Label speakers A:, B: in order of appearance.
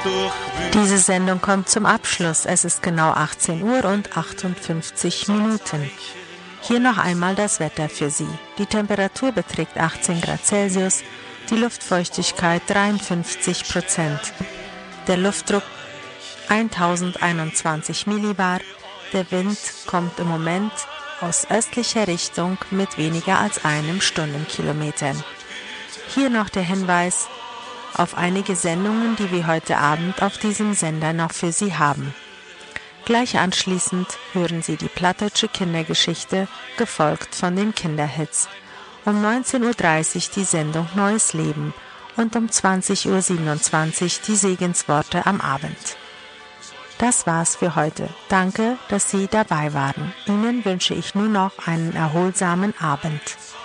A: Diese Sendung kommt zum Abschluss. Es ist genau 18 Uhr und 58 Minuten. Hier noch einmal das Wetter für Sie. Die Temperatur beträgt 18 Grad Celsius, die Luftfeuchtigkeit 53%, der Luftdruck 1021 Millibar, der Wind kommt im Moment aus östlicher Richtung mit weniger als 1 Stundenkilometer. Hier noch der Hinweis auf einige Sendungen, die wir heute Abend auf diesem Sender noch für Sie haben. Gleich anschließend hören Sie die plattdeutsche Kindergeschichte, gefolgt von den Kinderhits. Um 19.30 Uhr die Sendung Neues Leben und um 20.27 Uhr die Segensworte am Abend. Das war's für heute. Danke, dass Sie dabei waren. Ihnen wünsche ich nur noch einen erholsamen Abend.